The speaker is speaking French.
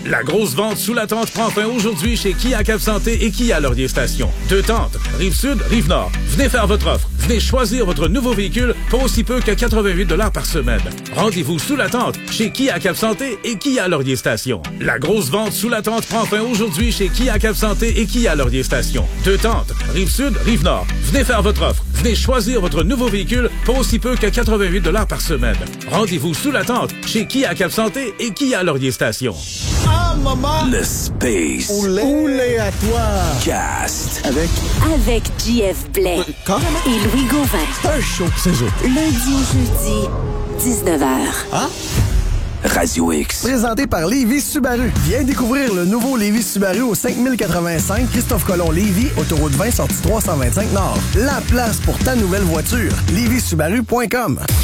La grosse vente sous la tente prend fin aujourd'hui chez Kia Cap Santé et Kia Laurier Station. 2 tentes, Rive-Sud, Rive-Nord. Venez faire votre offre. Venez choisir votre nouveau véhicule pour aussi peu que 88 $ par semaine. Rendez-vous sous la tente chez Kia Cap Santé et Kia Laurier Station. La grosse vente sous la tente prend fin aujourd'hui chez Kia Cap Santé et Kia Laurier Station. 2 tentes, Rive-Sud, Rive-Nord. Venez faire votre offre. Venez choisir votre nouveau véhicule pour aussi peu que 88 $ par semaine. Rendez-vous sous la tente chez Kia Cap Santé et Kia Laurier Station. Ah, maman! Le Space. Oulé à toi! Cast. Avec JF Blais. Quand? Et Louis Gauvin. C'est un show, c'est ça. Lundi au jeudi, 19h. Hein? Radio X. Présenté par Lévis Subaru. Viens découvrir le nouveau Lévis Subaru au 5085 Christophe Colomb Lévis, autoroute 20 sortie 325 Nord. La place pour ta nouvelle voiture. LévisSubaru.com.